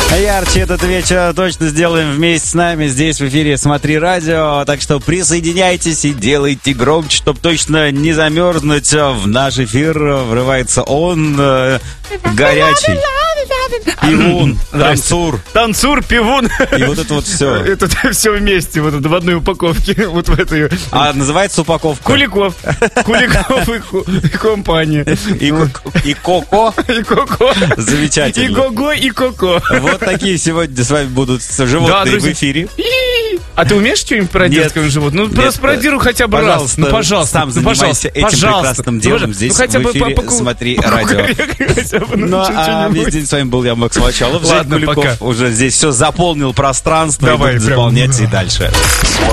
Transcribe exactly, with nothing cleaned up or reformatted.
Ярче этот вечер точно сделаем вместе с нами здесь в эфире «Смотри радио». Так что присоединяйтесь и делайте громче, чтобы точно не замерзнуть. В наш эфир врывается он, э, горячий. Пивун, танцур. Танцур, пивун. И вот это вот все. Это все вместе, вот это в одной упаковке. Вот в этой. А называется упаковка? Куликов. Куликов и компания. И Коко. И Коко. Замечательно. И Гого, и Коко. Вот такие сегодня с вами будут животные в эфире. А ты умеешь что-нибудь пародировать животное? Ну, просто пародируй хотя бы раз. Ну, пожалуйста. Сам занимайся этим прекрасным делом здесь в эфире «Смотри радио». Ну, а весь день с вами был я, Макс Мочалов. Жень Куликов уже здесь все заполнил пространство и будет заполнять и дальше.